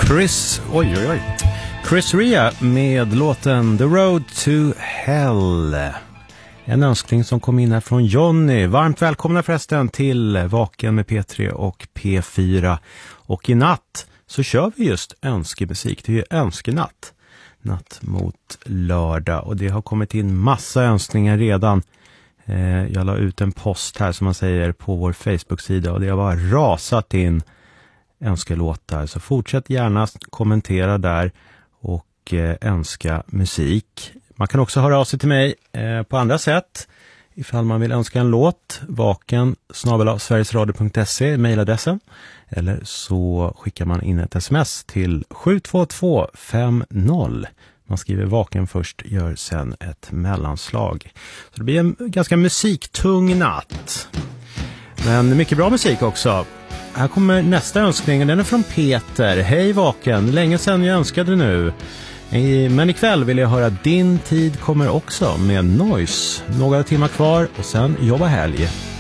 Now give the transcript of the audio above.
Chris Rea med låten The Road to Hell. En önskning som kom in här från Johnny. Varmt välkomna förresten till Vaken med P3 och P4. Och i natt så kör vi just önskemusik. Det är ju önskenatt. Natt mot lördag. Och det har kommit in massa önskningar redan. Jag la ut en post här som man säger på vår Facebook-sida. Och det har bara rasat in önskelåtar. Så fortsätt gärna kommentera där och önska musik. Man kan också höra av sig till mig på andra sätt. Ifall man vill önska en låt, vaken@sverigesradio.se, mejladressen. Eller så skickar man in ett sms till 72250. Man skriver vaken först, gör sen ett mellanslag. Så det blir en ganska musiktung natt. Men mycket bra musik också. Här kommer nästa önskning och den är från Peter. Hej Vaken, länge sedan jag önskade nu. Men ikväll vill jag höra Din tid kommer också med Noise. Några timmar kvar och sen jobba helg.